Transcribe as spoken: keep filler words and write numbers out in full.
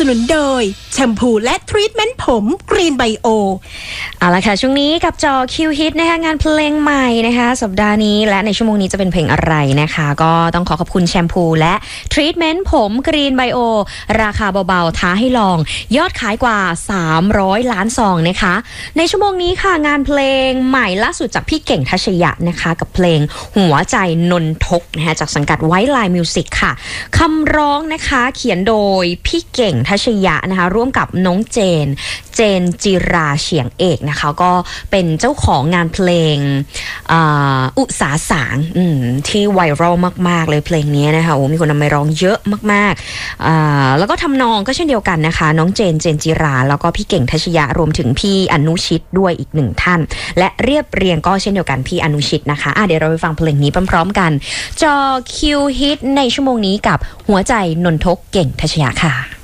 นุนโดยแชมพูและทรีทเมนต์ผมกรีนไบโอเอาละค่ะช่วงนี้กับจอคิวฮิตนะคะงานเพลงใหม่นะคะสัปดาห์นี้และในชั่วโมงนี้จะเป็นเพลงอะไรนะคะก็ต้องขอขอบคุณแชมพูและทรีทเมนต์ผมกรีนไบโอราคาเบาๆท้าให้ลองยอดขายกว่าสามร้อยล้านซองนะคะในชั่วโมงนี้ค่ะงานเพลงใหม่ล่าสุดจากพี่เก่งทัชยะนะคะกับเพลงหัวใจนนทกนะคะจากสังกัดไวท์ไลน์มิวสิกค่ะคำร้องนะคะเขียนโดยพี่เก่งทัชยะนะคะร่วมกับน้องเจนเจนจิราเฉียงเอกนะคะก็เป็นเจ้าของงานเพลง อ, อุสาสางที่ไวรัลมากๆเลยเพลงนี้นะคะโอ้มีคนนำไปร้องเยอะมากๆแล้วก็ทำนองก็เช่นเดียวกันนะคะน้องเจนเจนจิราแล้วก็พี่เก่งทัชยะรวมถึงพี่อนุชิตด้วยอีกหนึ่งท่านและเรียบเรียงก็เช่นเดียวกันพี่อนุชิตนะคะะเดี๋ยวเราไปฟังเพลงนี้พร้อมๆกันจอคิวฮิตในชั่วโมงนี้กับหัวใจนนทกเก่งทัชยะค่ะ